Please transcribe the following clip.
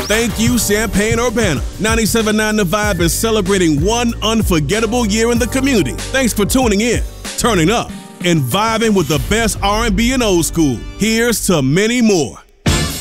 Thank you, Champaign-Urbana. 97.9 The Vibe is celebrating one unforgettable year in the community. Thanks for tuning in, turning up, and vibing with the best R&B and old school. Here's to many more.